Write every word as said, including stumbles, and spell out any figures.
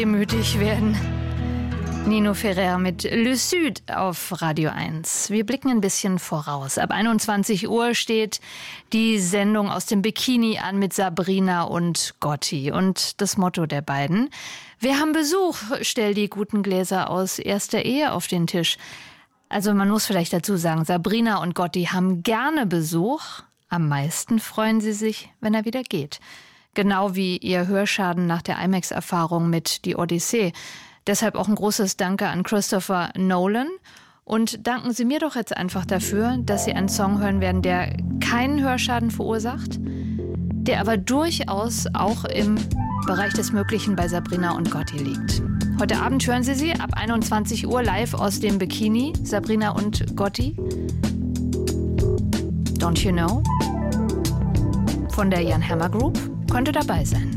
Mütig werden. Nino Ferrer mit Le Sud auf Radio eins. Wir blicken ein bisschen voraus. Ab einundzwanzig Uhr steht die Sendung aus dem Bikini an mit Sabrina und Gotti. Und das Motto der beiden: Wir haben Besuch, stell die guten Gläser aus erster Ehe auf den Tisch. Also man muss vielleicht dazu sagen, Sabrina und Gotti haben gerne Besuch. Am meisten freuen sie sich, wenn er wieder geht. Genau wie ihr Hörschaden nach der IMAX-Erfahrung mit Die Odyssee. Deshalb auch ein großes Danke an Christopher Nolan. Und danken Sie mir doch jetzt einfach dafür, dass Sie einen Song hören werden, der keinen Hörschaden verursacht, der aber durchaus auch im Bereich des Möglichen bei Sabrina und Gotti liegt. Heute Abend hören Sie sie ab einundzwanzig Uhr live aus dem Bikini, Sabrina und Gotti. Don't You Know? Von der Jan Hammer Group. Konnte dabei sein.